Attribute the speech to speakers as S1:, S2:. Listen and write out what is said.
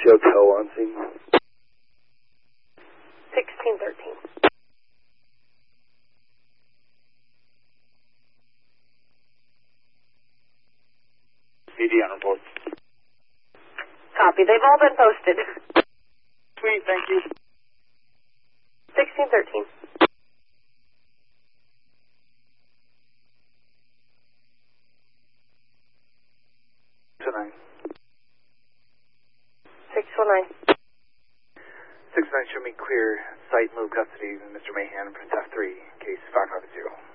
S1: show tow on scene.
S2: 1613.
S1: CD on report.
S2: Copy. They've all been posted.
S1: Sweet, thank you.
S2: 1613.
S1: 619.
S2: 619.
S1: 619, show me clear site, move custody, Mr. Mahan, Protect 3, case 550.